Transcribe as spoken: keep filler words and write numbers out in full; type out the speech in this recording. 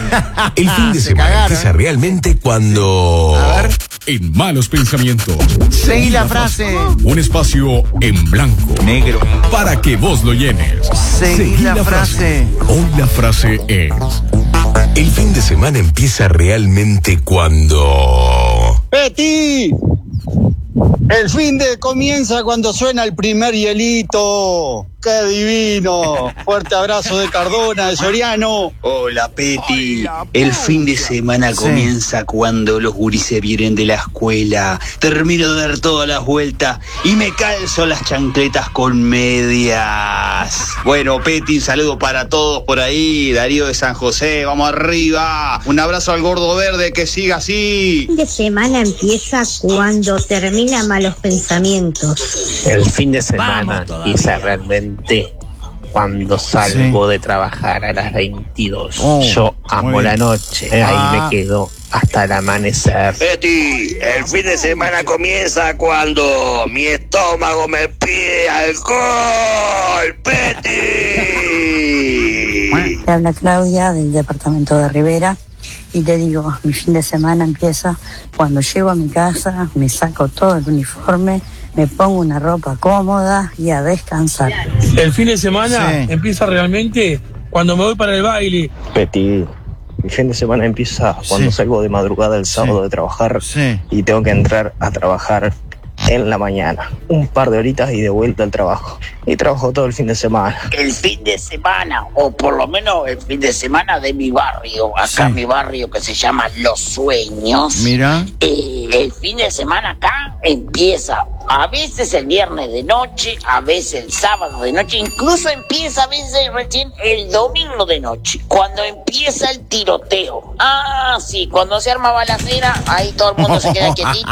El fin de Se semana cagaron. empieza realmente cuando... A ver. En Malos Pensamientos. Seguí la frase. Un espacio en blanco. Negro. Para que vos lo llenes. Seguí la frase. Hoy la frase es... El fin de semana empieza realmente cuando... ¡Peti! El fin de comienza cuando suena el primer hielito. ¡Qué divino! Fuerte abrazo de Cardona, de Soriano. Hola, Peti. El fin de semana Sí. comienza cuando los gurises vienen de la escuela. Termino de dar todas las vueltas y me calzo las chancletas con medias. Bueno, Peti, un saludo para todos por ahí. Darío de San José, vamos arriba. Un abrazo al gordo verde, que siga así. El fin de semana empieza cuando termina Malos Pensamientos. El fin de semana empieza realmente cuando salgo Sí. de trabajar a las veintidós. Oh, Yo amo muy la bien. noche, Ah. ahí me quedo hasta el amanecer. Peti, el fin de semana comienza cuando mi estómago me pide alcohol. Peti. Te habla Claudia del departamento de Rivera y te digo, mi fin de semana empieza cuando llego a mi casa, me saco todo el uniforme, me pongo una ropa cómoda y a descansar. El fin de semana Sí. empieza realmente cuando me voy para el baile. Peti, mi fin de semana empieza cuando Sí. salgo de madrugada el sábado Sí. de trabajar Sí. y tengo que entrar a trabajar en la mañana. Un par de horitas y de vuelta al trabajo. Y trabajo todo el fin de semana. El fin de semana, o por lo menos el fin de semana de mi barrio, acá Sí. mi barrio que se llama Los Sueños. Mira. Eh, el fin de semana acá empieza a veces el viernes de noche, a veces el sábado de noche, incluso empieza a veces recién el domingo de noche, cuando empieza el tiroteo. Ah, sí, cuando se arma balacera, ahí todo el mundo se queda quietito